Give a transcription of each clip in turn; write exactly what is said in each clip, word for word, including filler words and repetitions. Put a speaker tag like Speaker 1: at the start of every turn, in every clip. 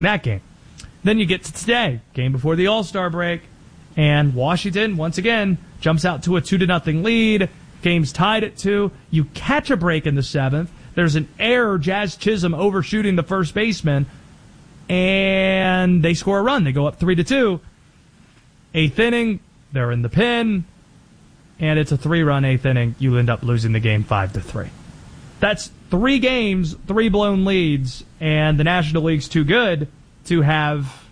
Speaker 1: that game. Then you get to today, game before the All-Star break, and Washington, once again, jumps out to a two to nothing lead. Game's tied at two. You catch a break in the seventh. There's an error, Jazz Chisholm overshooting the first baseman, and they score a run. They go up three to two. Eighth inning, they're in the pen, and it's a three-run eighth inning. You end up losing the game five to three. That's three games, three blown leads, and the National League's too good to have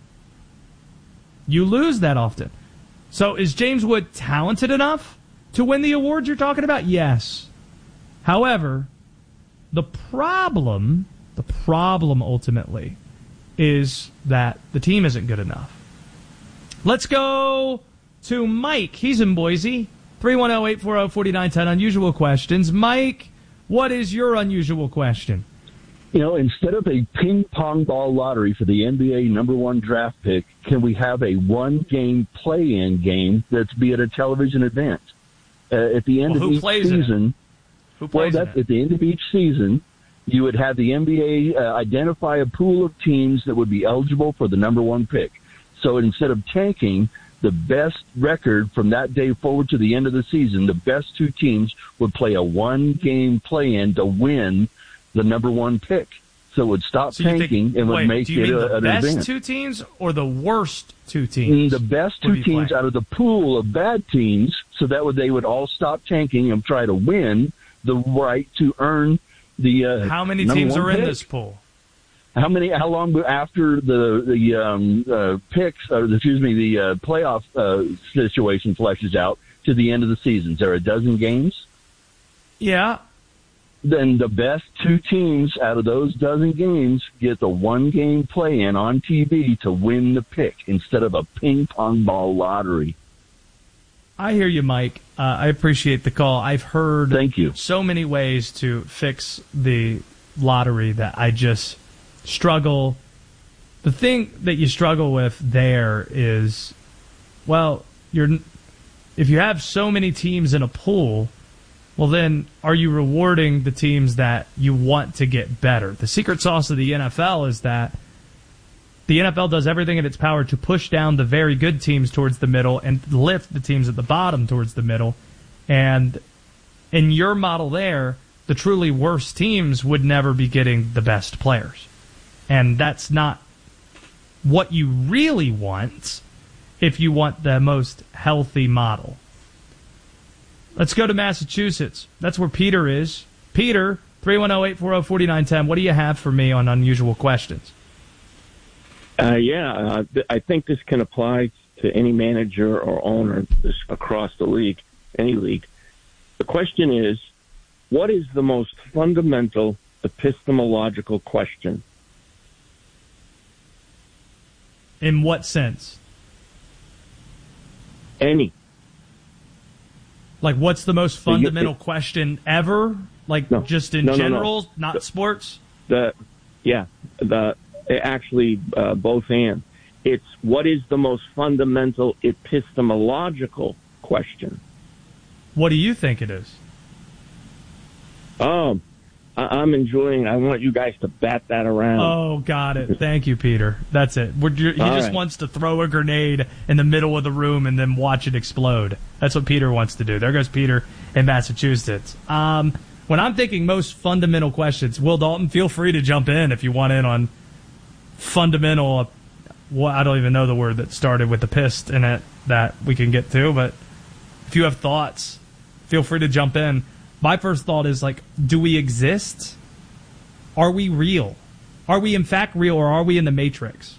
Speaker 1: you lose that often. So is James Wood talented enough to win the awards you're talking about? Yes. However, the problem, the problem ultimately is that the team isn't good enough. Let's go to Mike. He's in Boise. three one zero, eight four zero, four nine one zero. Unusual questions. Mike, what is your unusual question?
Speaker 2: You know, instead of a ping pong ball lottery for the N B A number one draft pick, can we have a one-game play-in game that's be at a television event? Uh, at the end
Speaker 1: well,
Speaker 2: of
Speaker 1: who
Speaker 2: each
Speaker 1: plays
Speaker 2: season,
Speaker 1: who plays
Speaker 2: well, that's at the end of each season, you would have the N B A uh, identify a pool of teams that would be eligible for the number one pick. So instead of tanking, the best record from that day forward to the end of the season, the best two teams would play a one-game play-in to win the number one pick. So it would stop
Speaker 1: so
Speaker 2: tanking
Speaker 1: think,
Speaker 2: and would
Speaker 1: wait,
Speaker 2: make
Speaker 1: do you
Speaker 2: it
Speaker 1: mean
Speaker 2: a,
Speaker 1: the
Speaker 2: an
Speaker 1: best
Speaker 2: event.
Speaker 1: two teams or the worst two teams?
Speaker 2: The best two teams
Speaker 1: playing?
Speaker 2: out of the pool of bad teams, so that would they would all stop tanking and try to win the right to earn the uh,
Speaker 1: How many
Speaker 2: number
Speaker 1: teams
Speaker 2: one
Speaker 1: are in
Speaker 2: pick.
Speaker 1: this pool?
Speaker 2: How many? How long after the the um, uh, picks, or excuse me, the uh, playoff uh, situation fleshes out to the end of the season? Is there a dozen games?
Speaker 1: Yeah.
Speaker 2: Then the best two teams out of those dozen games get the one-game play-in on T V to win the pick instead of a ping-pong ball lottery.
Speaker 1: I hear you, Mike. Uh, I appreciate the call. I've heard
Speaker 2: Thank you.
Speaker 1: so many ways to fix the lottery that I just struggle. The thing that you struggle with there is, well, you're if you have so many teams in a pool, well, then are you rewarding the teams that you want to get better? The secret sauce of the N F L is that the N F L does everything in its power to push down the very good teams towards the middle and lift the teams at the bottom towards the middle. And in your model there, the truly worst teams would never be getting the best players. And that's not what you really want if you want the most healthy model. Let's go to Massachusetts. That's where Peter is. Peter, three one zero, eight four zero, four nine one zero. What do you have for me on unusual questions?
Speaker 3: Uh, yeah, uh, th- I think this can apply to any manager or owner this, across the league, any league. The question is, what is the most fundamental epistemological question?
Speaker 1: In what sense?
Speaker 3: Any.
Speaker 1: Like, what's the most fundamental question ever? Like,
Speaker 3: no,
Speaker 1: just in
Speaker 3: no, no,
Speaker 1: general,
Speaker 3: no.
Speaker 1: not
Speaker 3: the,
Speaker 1: sports?
Speaker 3: The yeah, the actually uh, both and. It's what is the most fundamental epistemological question?
Speaker 1: What do you think it is?
Speaker 3: Um, I- I'm enjoying. I want you guys to bat that around.
Speaker 1: Oh, got it. Thank you, Peter. That's it. We're, he
Speaker 3: All
Speaker 1: just
Speaker 3: right.
Speaker 1: wants to throw a grenade in the middle of the room and then watch it explode. That's what Peter wants to do. There goes Peter in Massachusetts. Um, when I'm thinking most fundamental questions, Will Dalton, feel free to jump in if you want in on fundamental. Well, I don't even know the word that started with the pissed in it that we can get to, but if you have thoughts, feel free to jump in. My first thought is, like, do we exist? Are we real? Are we in fact real, or are we in the Matrix?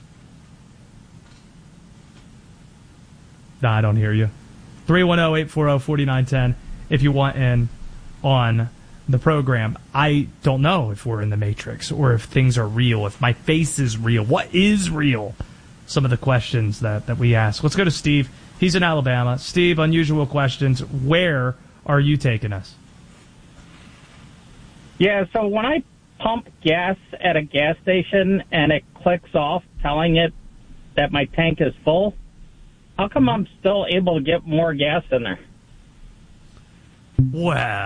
Speaker 1: Nah, I don't hear you. three one zero, eight four zero, four nine one zero if you want in on the program. I don't know if we're in the Matrix or if things are real, if my face is real. What is real? Some of the questions that, that we ask. Let's go to Steve. He's in Alabama. Steve, unusual questions. Where are you taking us?
Speaker 4: Yeah, so when I pump gas at a gas station and it clicks off telling it that my tank is full, how come I'm still able to get more gas in there?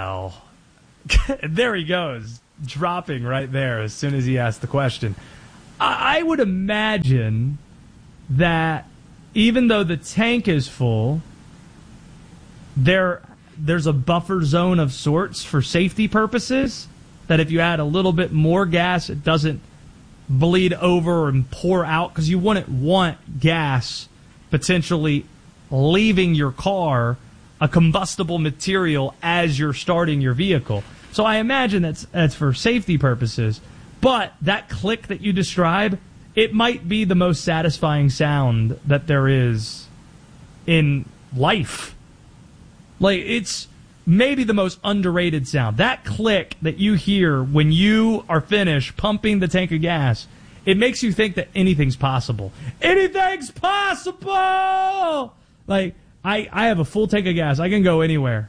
Speaker 1: Well, there he goes, dropping right there as soon as he asked the question. I, I would imagine that even though the tank is full, there there's a buffer zone of sorts for safety purposes, that if you add a little bit more gas, it doesn't bleed over and pour out, because you wouldn't want gas potentially leaving your car, a combustible material, as you're starting your vehicle. So I imagine that's that's for safety purposes. But that click that you describe, it might be the most satisfying sound that there is in life. Like, it's maybe the most underrated sound. That click that you hear when you are finished pumping the tank of gas, it makes you think that anything's possible. Anything's possible! Like, I, I have a full tank of gas. I can go anywhere.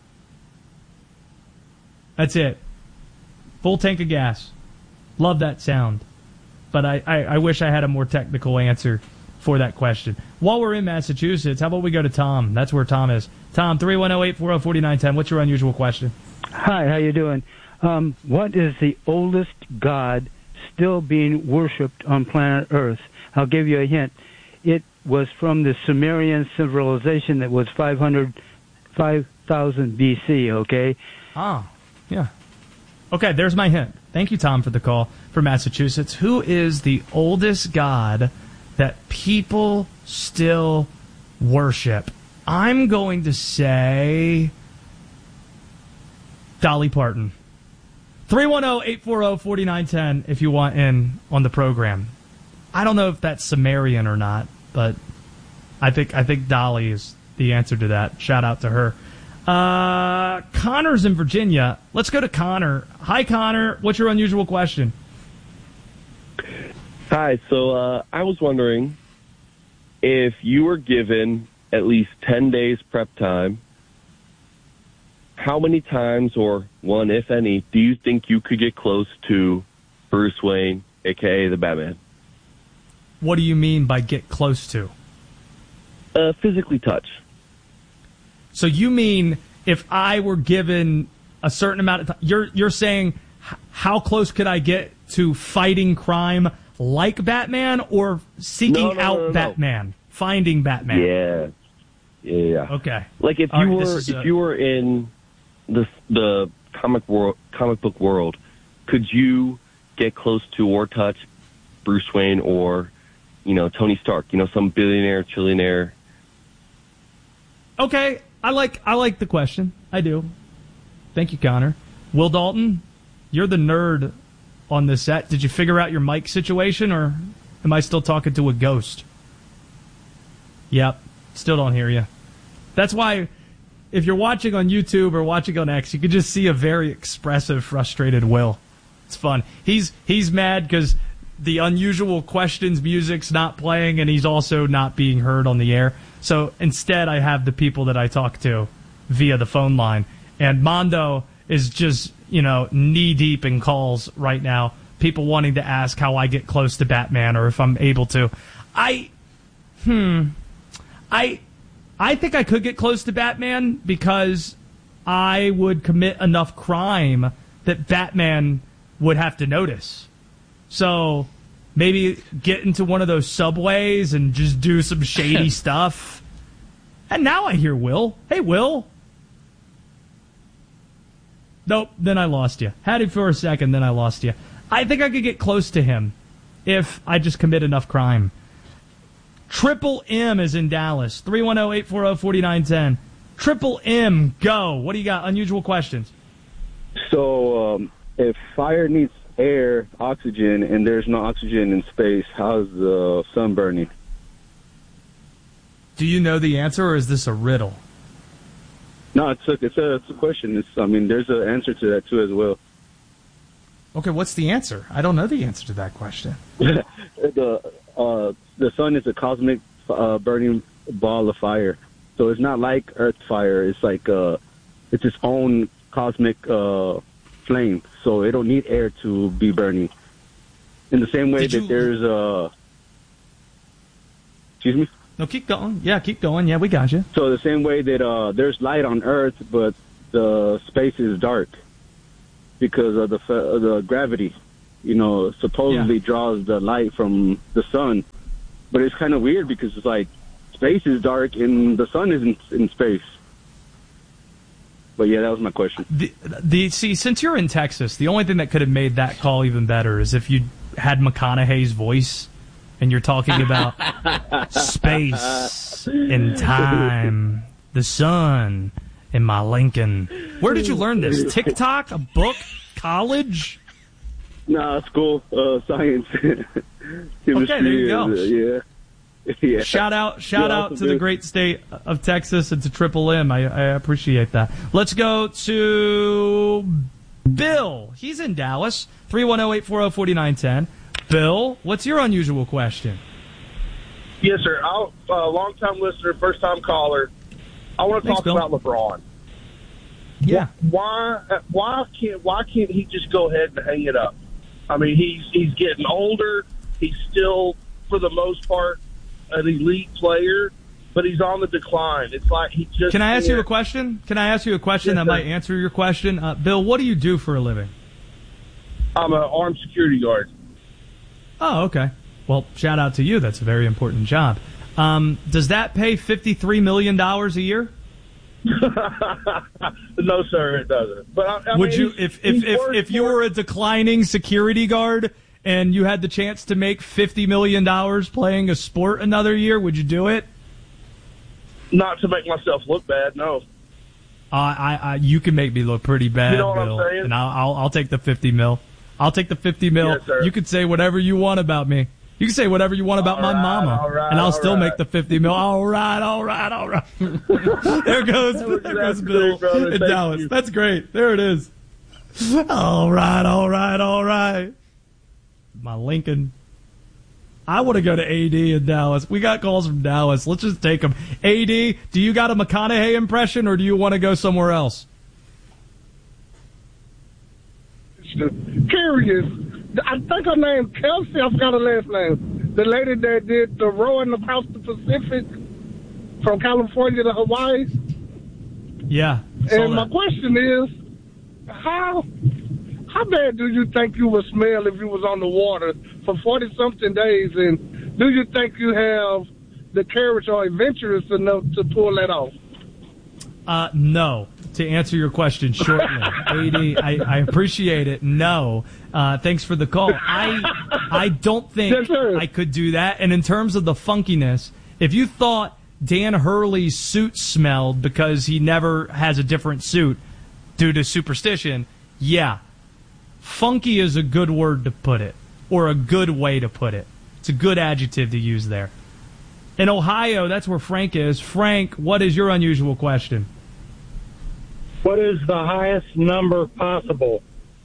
Speaker 1: That's it. Full tank of gas. Love that sound. But I, I, I wish I had a more technical answer for that question. While we're in Massachusetts, how about we go to Tom? That's where Tom is. Tom, three one zero, eight four zero, four nine one zero. What's your unusual question?
Speaker 5: Hi, how you doing? Um, what is the oldest god still being worshipped on planet Earth? I'll give you a hint. It was from the Sumerian civilization that was five hundred, five thousand B C, okay?
Speaker 1: Ah, yeah. Okay, there's my hint. Thank you, Tom, for the call from Massachusetts. Who is the oldest god that people still worship? I'm going to say Dolly Parton. three one zero, eight four zero, four nine one zero if you want in on the program. I don't know if that's Sumerian or not, but I think I think Dolly is the answer to that. Shout out to her. Uh, Connor's in Virginia. Let's go to Connor. Hi, Connor. What's your unusual question?
Speaker 6: Hi. So uh, I was wondering if you were given at least ten days prep time, how many times, or one, if any, do you think you could get close to Bruce Wayne, a k a the Batman?
Speaker 1: What do you mean by get close to?
Speaker 6: Uh, physically touch.
Speaker 1: So you mean if I were given a certain amount of time, you're, you're saying h- how close could I get to fighting crime like Batman, or seeking
Speaker 6: no, no,
Speaker 1: out
Speaker 6: no, no,
Speaker 1: Batman,
Speaker 6: no.
Speaker 1: finding Batman?
Speaker 6: Yeah. Yeah.
Speaker 1: Okay.
Speaker 6: Like if
Speaker 1: All
Speaker 6: you
Speaker 1: right,
Speaker 6: were
Speaker 1: is,
Speaker 6: if
Speaker 1: uh,
Speaker 6: you were in the the comic world, comic book world, could you get close to or touch Bruce Wayne or, you know, Tony Stark? You know, some billionaire, trillionaire.
Speaker 1: Okay, I like I like the question. I do. Thank you, Connor. Will Dalton, you're the nerd on this set. Did you figure out your mic situation, or am I still talking to a ghost? Yep, still don't hear you. That's why, if you're watching on YouTube or watching on X, you can just see a very expressive, frustrated Will. It's fun. He's he's mad because the unusual questions music's not playing, and he's also not being heard on the air. So instead, I have the people that I talk to via the phone line. And Mondo is just, you know, knee-deep in calls right now. People wanting to ask how I get close to Batman or if I'm able to. I, hmm, I, I think I could get close to Batman because I would commit enough crime that Batman would have to notice. So maybe get into one of those subways and just do some shady stuff. And now I hear Will. Hey, Will. Nope, then I lost you. Had it for a second, then I lost you. I think I could get close to him if I just commit enough crime. Triple M is in Dallas. three one zero, eight four zero, four nine one zero. Triple M, go. What do you got? Unusual questions.
Speaker 7: So, um, if fire needs air, oxygen, and there's no oxygen in space, how's the sun burning?
Speaker 1: Do you know the answer, or is this a riddle?
Speaker 7: No, it's a, it's a, it's a question. It's, I mean, there's an answer to that, too, as well.
Speaker 1: Okay, what's the answer? I don't know the answer to that question.
Speaker 7: the uh, the sun is a cosmic uh, burning ball of fire. So it's not like Earth fire. It's like uh, it's its own cosmic uh, flame. So it don't need air to be burning. In the same way
Speaker 1: Did
Speaker 7: that
Speaker 1: you...
Speaker 7: there's uh, excuse me.
Speaker 1: No, keep going. Yeah, keep going. Yeah, we got you.
Speaker 7: So the same way that uh, there's light on Earth, but the space is dark because of the uh, the gravity. you know, supposedly
Speaker 1: Yeah.
Speaker 7: draws the light from the sun. But it's kind of weird because it's like space is dark and the sun isn't in space. But yeah, that was my question.
Speaker 1: The, the see, since you're in Texas, the only thing that could have made that call even better is if you had McConaughey's voice and you're talking about space and time, the sun, and my Lincoln. Where did you learn this? TikTok? A book? College?
Speaker 7: Nah, school, uh, science, chemistry.
Speaker 1: Okay, there you go.
Speaker 7: uh, yeah. Yeah.
Speaker 1: Shout out, shout
Speaker 7: Yeah,
Speaker 1: out
Speaker 7: awesome,
Speaker 1: to the
Speaker 7: dude.
Speaker 1: great state of Texas and to Triple M. I, I appreciate that. Let's go to Bill. He's in Dallas. three one zero, eight four zero, four nine one zero. Bill, what's your unusual question?
Speaker 8: Yes, sir. I'll, uh, long-time listener, first-time caller. I want to
Speaker 1: Thanks,
Speaker 8: talk
Speaker 1: Bill.
Speaker 8: about LeBron.
Speaker 1: Yeah.
Speaker 8: Why? Why can't? Why can't he just go ahead and hang it up? I mean, he's he's getting older. He's still, for the most part, an elite player, but he's on the decline. It's like he just.
Speaker 1: Can I ask you a
Speaker 8: can't-
Speaker 1: question? Can I ask you a question
Speaker 8: Yes,
Speaker 1: that
Speaker 8: sir.
Speaker 1: might answer your question? Uh, Bill, what do you do for a living?
Speaker 8: I'm an armed security guard.
Speaker 1: Oh, okay. Well, shout out to you. That's a very important job. Um, does that pay fifty-three million dollars a year?
Speaker 8: No, sir, it doesn't. But I, I
Speaker 1: Would
Speaker 8: mean,
Speaker 1: you,
Speaker 8: he's-
Speaker 1: if if
Speaker 8: he's
Speaker 1: if,
Speaker 8: worth
Speaker 1: if you
Speaker 8: more-
Speaker 1: were a declining security guard and you had the chance to make fifty million dollars playing a sport another year, would you do it?
Speaker 8: not to make myself look bad, no.
Speaker 1: Uh, I, I, you can make me look pretty bad,
Speaker 8: You know what I'm
Speaker 1: Bill,
Speaker 8: saying?
Speaker 1: and I'll, I'll, I'll take the fifty mil. I'll take the fifty mil.
Speaker 8: Yes, sir.
Speaker 1: You can say whatever you want about me. You can say whatever you want about
Speaker 8: All
Speaker 1: my
Speaker 8: right,
Speaker 1: mama,
Speaker 8: all right,
Speaker 1: and I'll
Speaker 8: all
Speaker 1: still
Speaker 8: right.
Speaker 1: make the fifty mil. All right, all right, all right. there goes, there
Speaker 8: That's
Speaker 1: goes Bill
Speaker 8: great, brother.
Speaker 1: in
Speaker 8: Thank
Speaker 1: Dallas.
Speaker 8: you.
Speaker 1: That's great. There it is. All right, all right, all right. My Lincoln. I want to go to A D in Dallas. We got calls from Dallas. Let's just take them. A D, do you got a McConaughey impression, or do you want to go somewhere else?
Speaker 9: Curious. I think her name Kelsey. I forgot her last name. The lady that did the rowing across the Pacific from California to Hawaii.
Speaker 1: Yeah. saw
Speaker 9: And my
Speaker 1: that.
Speaker 9: question is, how how bad do you think you would smell if you was on the water for forty something days? And do you think you have the courage or adventurous enough to pull that off?
Speaker 1: Uh, no. To answer your question shortly, A D, I, I appreciate it. No, uh, thanks for the call. I I don't think
Speaker 9: Yes, sir.
Speaker 1: I could do that. And in terms of the funkiness, if you thought Dan Hurley's suit smelled because he never has a different suit due to superstition, yeah, funky is a good word to put it, or a good way to put it. It's a good adjective to use there. In Ohio, that's where Frank is. Frank, what is your unusual question?
Speaker 10: What is the highest number possible?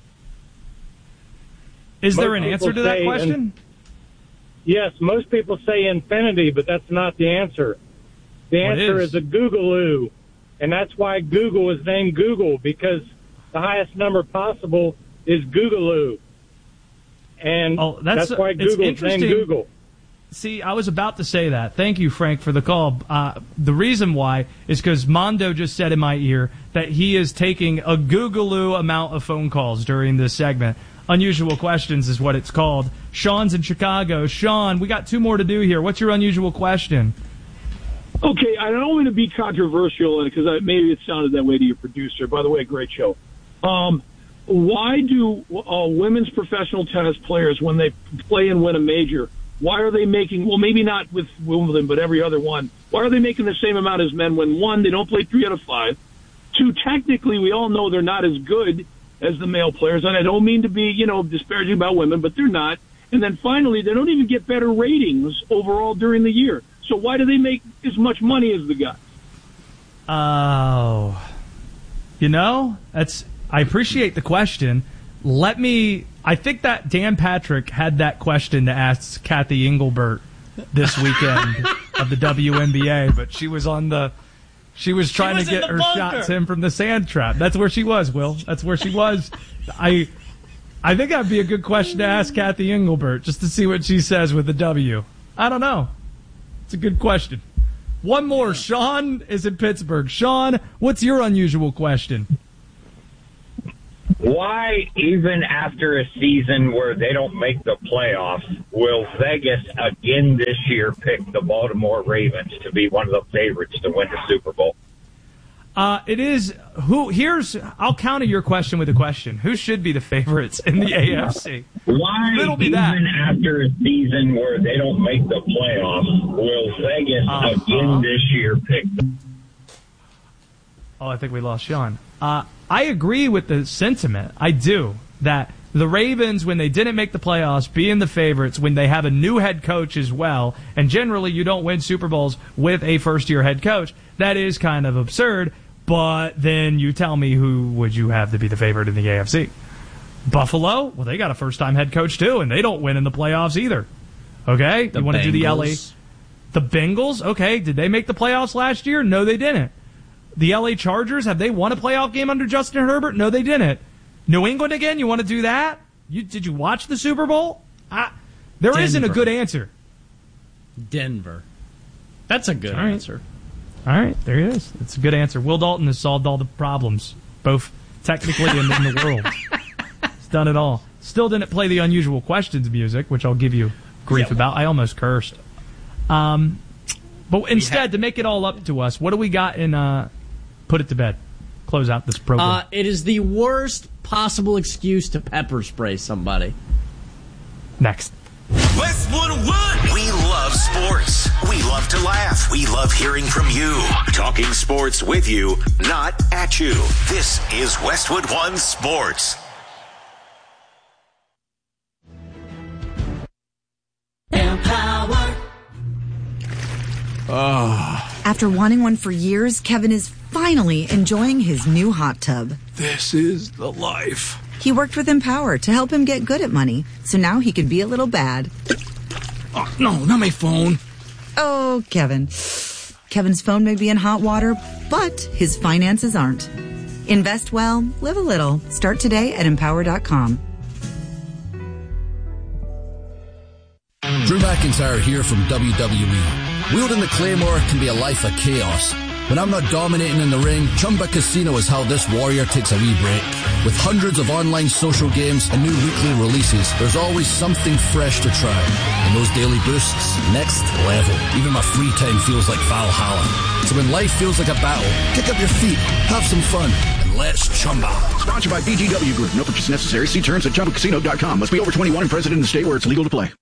Speaker 1: Is there
Speaker 10: Most
Speaker 1: an answer
Speaker 10: people
Speaker 1: to that
Speaker 10: say
Speaker 1: question?
Speaker 10: in- Yes, most people say infinity, but that's not the answer. The
Speaker 1: What
Speaker 10: answer
Speaker 1: is?
Speaker 10: is a Googaloo, and that's why Google is named Google, because the highest number possible is Googaloo. And
Speaker 1: Oh, that's-
Speaker 10: that's, why
Speaker 1: it's
Speaker 10: Google is named
Speaker 1: interesting.
Speaker 10: Google.
Speaker 1: See, I was about to say that. Thank you, Frank, for the call. Uh, the reason why is because Mondo just said in my ear that he is taking a Googaloo amount of phone calls during this segment. Unusual Questions is what it's called. Sean's in Chicago. Sean, we got two more to do here. What's your unusual question?
Speaker 11: Okay, I don't want to be controversial because maybe it sounded that way to your producer. By the way, great show. Um, why do uh, women's professional tennis players, when they play and win a major, why are they making, well, maybe not with Wimbledon, but every other one, why are they making the same amount as men when, one, they don't play three out of five, two, technically we all know they're not as good as the male players, and I don't mean to be, you know, disparaging about women, but they're not. And then finally, they don't even get better ratings overall during the year. So why do they make as much money as the guys?
Speaker 1: Oh, you know, that's. I appreciate the question. Let me. I think that Dan Patrick had that question to ask Kathy Engelbert this weekend of the W N B A, but she was on the. She was trying
Speaker 12: was
Speaker 1: to
Speaker 12: in
Speaker 1: get
Speaker 12: the
Speaker 1: her
Speaker 12: bunker.
Speaker 1: shots in from the sand trap. That's where she was, Will. That's where she was. I. I think that'd be a good question to ask Kathy Engelbert just to see what she says with the W. I don't know. It's a good question. One more. Sean is in Pittsburgh. Sean, what's your unusual question?
Speaker 12: Why, even after a season where they don't make the playoffs, will Vegas again this year pick the Baltimore Ravens to be one of the favorites to win the Super Bowl?
Speaker 1: Uh, it is who. Here's I'll counter your question with a question: who should be the favorites in the A F C?
Speaker 12: Why,
Speaker 1: It'll be
Speaker 12: even
Speaker 1: that.
Speaker 12: after a season where they don't make the playoffs, will Vegas
Speaker 1: Uh-huh.
Speaker 12: again this year pick the
Speaker 1: Oh, I think we lost Sean. Uh, I agree with the sentiment. I do. That the Ravens, when they didn't make the playoffs, being the favorites, when they have a new head coach as well, and generally you don't win Super Bowls with a first-year head coach, that is kind of absurd. But then you tell me who would you have to be the favorite in the A F C? Buffalo? Well, they got a first-time head coach, too, and they don't win in the playoffs either. Okay?
Speaker 13: The
Speaker 1: you want to do the L A?
Speaker 13: Bengals.
Speaker 1: The Bengals? Okay. Did they make the playoffs last year? No, they didn't. The L A Chargers, have they won a playoff game under Justin Herbert? No, they didn't. New England again? You want to do that? You, did you watch the Super Bowl? I, there
Speaker 13: Denver.
Speaker 1: isn't a good answer.
Speaker 13: Denver. That's a good
Speaker 1: All right.
Speaker 13: answer.
Speaker 1: All right, there it is. It's a good answer. Will Dalton has solved all the problems, both technically and in the world. He's done it all. Still didn't play the unusual questions music, which I'll give you grief
Speaker 13: Yeah.
Speaker 1: about. I almost cursed. Um, but instead, to make it all up to us, what do we got in uh, Put It to Bed? Close out this program.
Speaker 13: Uh, it is the worst possible excuse to pepper spray somebody.
Speaker 1: Next.
Speaker 14: Westwood One. We love sports. We love to laugh. We love hearing from you. Talking sports with you, not at you. This is Westwood One Sports.
Speaker 15: Empower.
Speaker 16: Oh,
Speaker 15: After wanting one for years, Kevin is finally enjoying his new hot tub.
Speaker 16: this is the life.
Speaker 15: He worked with Empower to help him get good at money, so now he can be a little bad.
Speaker 16: Oh, no, not my phone.
Speaker 15: Oh, Kevin. Kevin's phone may be in hot water, but his finances aren't. Invest well, live a little. Start today at empower dot com.
Speaker 17: Drew McIntyre here from W W E. Wielding the Claymore can be a life of chaos. When I'm not dominating in the ring, Chumba Casino is how this warrior takes a wee break. With hundreds of online social games and new weekly releases, there's always something fresh to try. And those daily boosts, next level. Even my free time feels like Valhalla. So when life feels like a battle, kick up your feet, have some fun, and let's chumba.
Speaker 18: Sponsored by B G W Group. No purchase necessary. See terms at chumba casino dot com. Must be over twenty-one and present in the state where it's legal to play.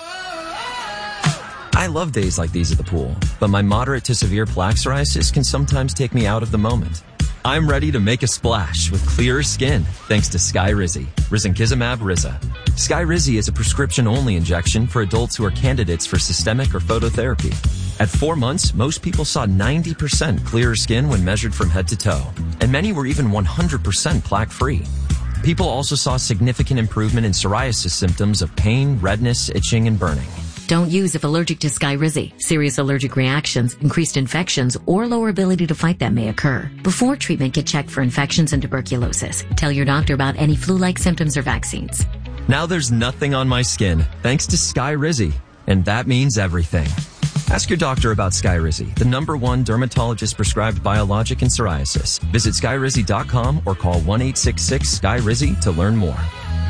Speaker 19: I love days like these at the pool, but my moderate to severe plaque psoriasis can sometimes take me out of the moment. I'm ready to make a splash with clearer skin thanks to Skyrizi, risankizumab Riza. Skyrizi is a prescription-only injection for adults who are candidates for systemic or phototherapy. At four months, most people saw ninety percent clearer skin when measured from head to toe, and many were even one hundred percent plaque-free. People also saw significant improvement in psoriasis symptoms of pain, redness, itching, and burning.
Speaker 20: Don't use if allergic to Skyrizi. Serious allergic reactions, increased infections, or lower ability to fight them may occur. Before treatment, get checked for infections and tuberculosis. Tell your doctor about any flu-like symptoms or vaccines.
Speaker 19: Now there's nothing on my skin thanks to Skyrizi, and that means everything. Ask your doctor about Skyrizi, the number one dermatologist-prescribed biologic in psoriasis. Visit skyrizi dot com or call one eight six six Skyrizi to learn more.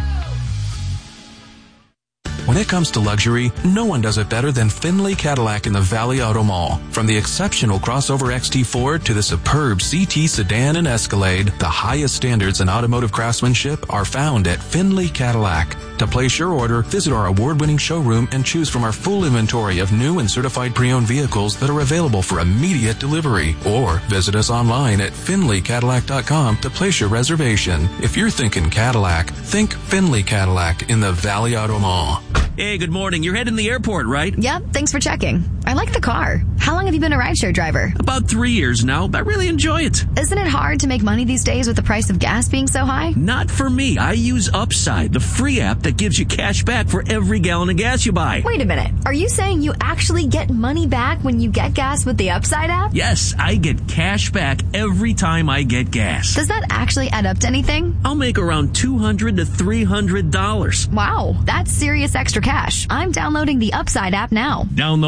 Speaker 21: When it comes to luxury, no one does it better than Finley Cadillac in the Valley Auto Mall. From the exceptional crossover X T Ford to the superb C T sedan and Escalade, the highest standards in automotive craftsmanship are found at Finley Cadillac. To place your order, visit our award-winning showroom and choose from our full inventory of new and certified pre-owned vehicles that are available for immediate delivery. Or visit us online at finley cadillac dot com to place your reservation. If you're thinking Cadillac, think Finley Cadillac in the Valley Auto Mall.
Speaker 22: Hey, good morning. You're heading to the airport, right?
Speaker 23: Yep, thanks for checking. I like the car. How long have you been a rideshare driver?
Speaker 22: About three years now. I really enjoy it.
Speaker 23: Isn't it hard to make money these days with the price of gas being so high?
Speaker 22: Not for me. I use Upside, the free app that gives you cash back for every gallon of gas you buy.
Speaker 23: Wait a minute. Are you saying you actually get money back when you get gas with the Upside app?
Speaker 22: Yes, I get cash back every time I get gas.
Speaker 23: Does that actually add up to anything?
Speaker 22: I'll make around two hundred to three hundred dollars.
Speaker 23: Wow, that's serious extra cash. I'm downloading the Upside app now.
Speaker 22: Download the free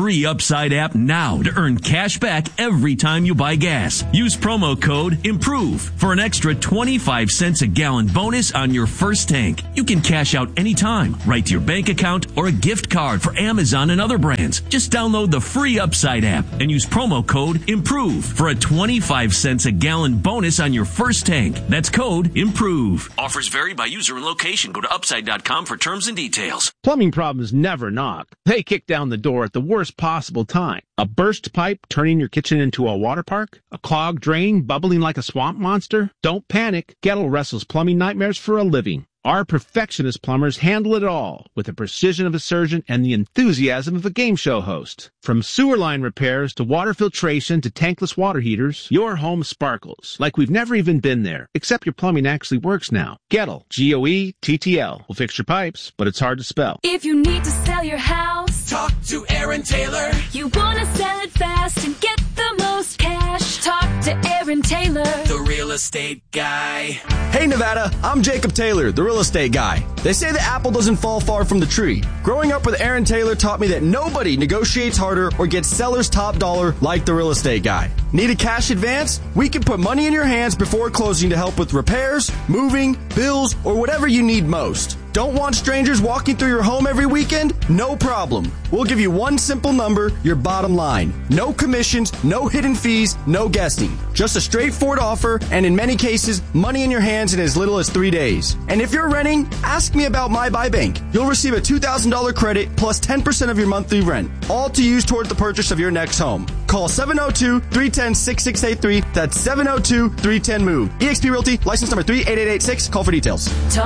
Speaker 22: free Upside app now to earn cash back every time you buy gas. Use promo code IMPROVE for an extra twenty-five cents a gallon bonus on your first tank. You can cash out anytime, right to your bank account or a gift card for Amazon and other brands. Just download the free Upside app and use promo code IMPROVE for a twenty-five cents a gallon bonus on your first tank. That's code IMPROVE. Offers vary by user and location. Go to upside dot com for terms and details.
Speaker 2: Plumbing problems never knock. They kick down the door at the worst possible time. A burst pipe turning your kitchen into a water park? A clogged drain bubbling like a swamp monster? Don't panic. Gettle wrestles plumbing nightmares for a living. Our perfectionist plumbers handle it all with the precision of a surgeon and the enthusiasm of a game show host. From sewer line repairs to water filtration to tankless water heaters, your home sparkles like we've never even been there, except your plumbing actually works now. Gettle, G O E T T L, will fix your pipes, but it's hard to spell.
Speaker 3: If you need to sell your house,
Speaker 4: talk to Aaron Taylor.
Speaker 3: You want to sell it fast and get the most cash, talk to Aaron Taylor,
Speaker 4: the real estate guy.
Speaker 24: Hey Nevada, I'm Jacob Taylor, the real estate guy. They say the apple doesn't fall far from the tree. Growing up with Aaron Taylor taught me that nobody negotiates harder or gets seller's top dollar like the real estate guy. Need a cash advance? We can put money in your hands before closing to help with repairs, moving, bills, or whatever you need most. Don't want strangers walking through your home every weekend? No problem. We'll give you one simple number, your bottom line. No commissions, no hidden fees, no guessing. Just a straightforward offer, and in many cases, money in your hands in as little as three days. And if you're renting, ask me about My Buy Bank. You'll receive a two thousand dollars credit plus ten percent of your monthly rent, all to use toward the purchase of your next home. Call seven oh two, three one oh, six six eight three. That's seven oh two, three one oh, MOVE. eXp Realty, license number three eight eight eight six. Call for details.
Speaker 3: Talk